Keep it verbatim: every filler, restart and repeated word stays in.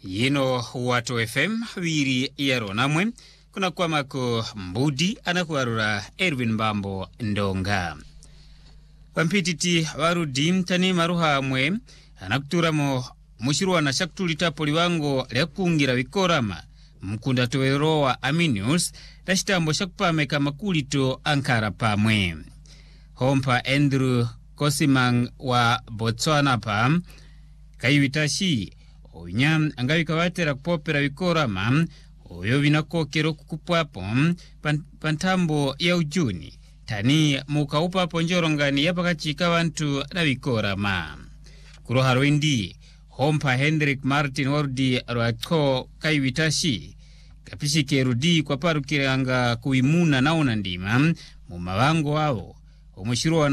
Yino watu F M wiri yaro namwe kuna kwa mako mbudi anakuarura Erwin Mbambo Ndonga. Pampititi warudi mtani maruha mwe anakutura mo mushiruwa na shakutulita poliwango lekungira wikorama mkunda towerowa Aminius na shitambo shakupameka makulito Ankara pamwe. Hompa Andrew Kosimang wa Botswana pa kaiwitashi onya angawika watera kupopera wikorama oyo vinakokero kukupwapo pantambo ya ujuni tani muka upapo njorongani yapakachika wantu na wikorama. Kuroha rwendi Hompa Hendrik Martin Wardi Rwako kaiwitashi kapishike rudi kwa parukiranga kuimuna naona ndima mumawango wao omushiruwa